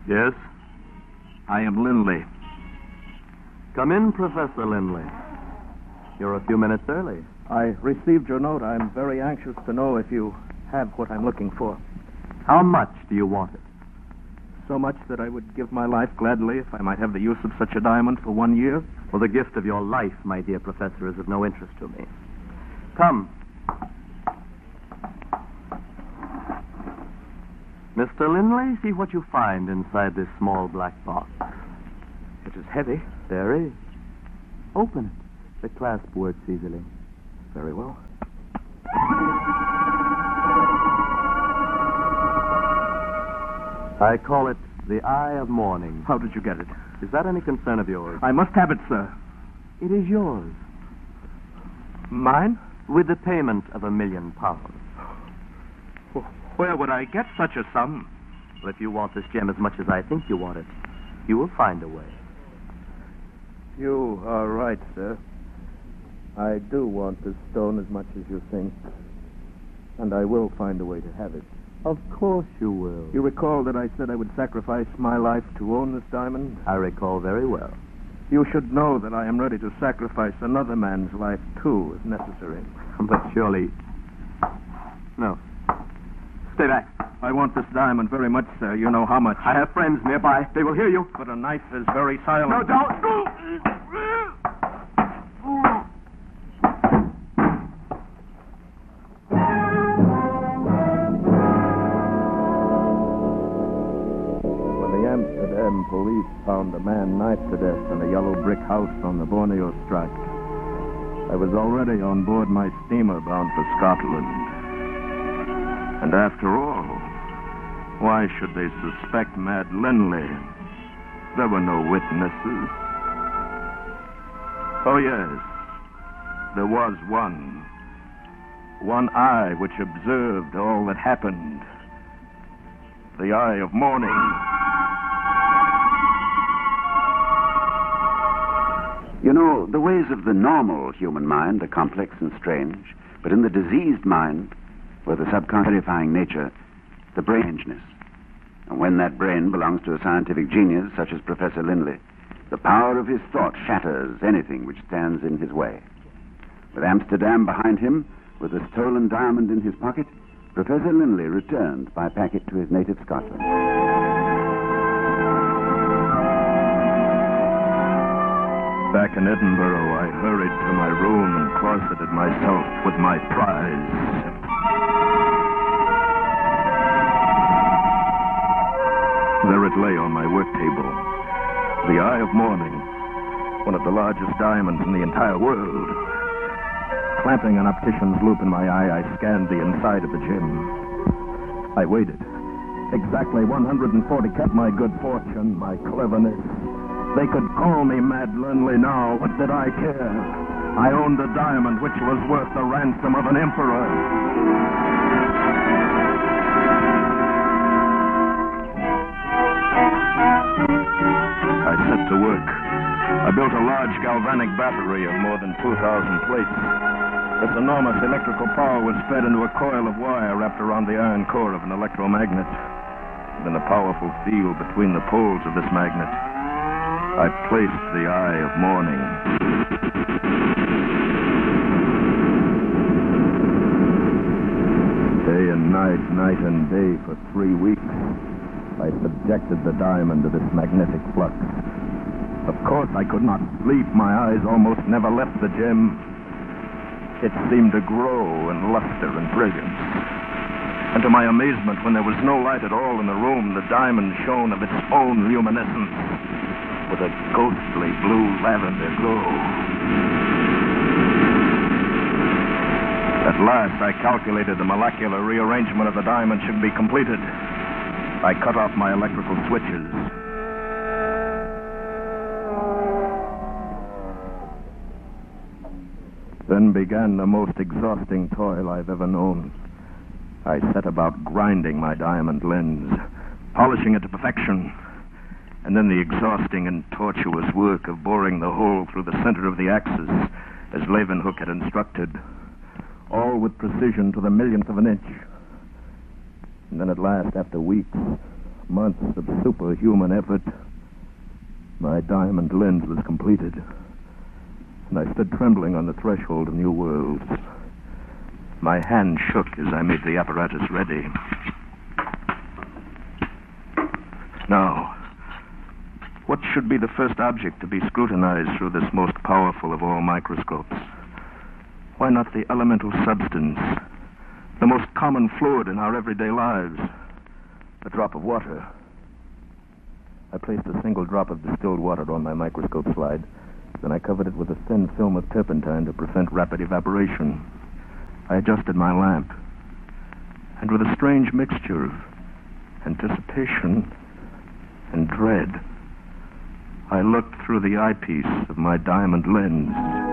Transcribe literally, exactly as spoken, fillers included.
Yes? I am Lindley. Come in, Professor Lindley. You're a few minutes early. I received your note. I'm very anxious to know if you have what I'm looking for. How much do you want it? So much that I would give my life gladly if I might have the use of such a diamond for one year. Well, the gift of your life, my dear Professor, is of no interest to me. Come. Mister Lindley, see what you find inside this small black box. It is heavy. Very. Open it. The clasp works easily. Very well. I call it the Eye of Morning. How did you get it? Is that any concern of yours? I must have it, sir. It is yours. Mine? With the payment of a million pounds. Where would I get such a sum? Well, if you want this gem as much as I think you want it, you will find a way. You are right, sir. I do want this stone as much as you think. And I will find a way to have it. Of course you will. You recall that I said I would sacrifice my life to own this diamond? I recall very well. You should know that I am ready to sacrifice another man's life, too, if necessary. But surely... No. Stay back. I want this diamond very much, sir. You know how much. I have friends nearby. They will hear you. But a knife is very silent. No, don't. When the Amsterdam police found a man knifed to death in a yellow brick house on the Borneo Strait, I was already on board my steamer bound for Scotland. And after all, why should they suspect Mad Lindley? There were no witnesses. Oh, yes, there was one. One eye which observed all that happened. The Eye of Morning. You know, the ways of the normal human mind are complex and strange, but in the diseased mind, where the subconscious terrifying nature, the brangeness. And when that brain belongs to a scientific genius such as Professor Lindley, the power of his thought shatters anything which stands in his way. With Amsterdam behind him, with the stolen diamond in his pocket, Professor Lindley returned by packet to his native Scotland. Back in Edinburgh, I hurried to my room and closeted myself with my prize. There it lay on my work table. The Eye of Morning, one of the largest diamonds in the entire world. Clamping an optician's loop in my eye, I scanned the inside of the gem. I waited. Exactly one hundred forty kept my good fortune, my cleverness. They could call me Mad Lindley now. What did I care? I owned a diamond which was worth the ransom of an emperor. I set to work. I built a large galvanic battery of more than two thousand plates. This enormous electrical power was fed into a coil of wire wrapped around the iron core of an electromagnet. And in a powerful field between the poles of this magnet, I placed the Eye of Morning. Day and night, night and day for three weeks, I subjected the diamond to this magnetic flux. Of course, I could not sleep. My eyes almost never left the gem. It seemed to grow in luster and brilliance. And to my amazement, when there was no light at all in the room, the diamond shone of its own luminescence with a ghostly blue lavender glow. At last, I calculated the molecular rearrangement of the diamond should be completed. I cut off my electrical switches. Then began the most exhausting toil I've ever known. I set about grinding my diamond lens, polishing it to perfection, and then the exhausting and tortuous work of boring the hole through the center of the axis, as Leeuwenhoek had instructed, all with precision to the millionth of an inch. And then at last, after weeks, months of superhuman effort, my diamond lens was completed, and I stood trembling on the threshold of new worlds. My hand shook as I made the apparatus ready. Now, what should be the first object to be scrutinized through this most powerful of all microscopes? Why not the elemental substance, the most common fluid in our everyday lives, a drop of water? I placed a single drop of distilled water on my microscope slide. Then I covered it with a thin film of turpentine to prevent rapid evaporation. I adjusted my lamp, and with a strange mixture of anticipation and dread, I looked through the eyepiece of my diamond lens.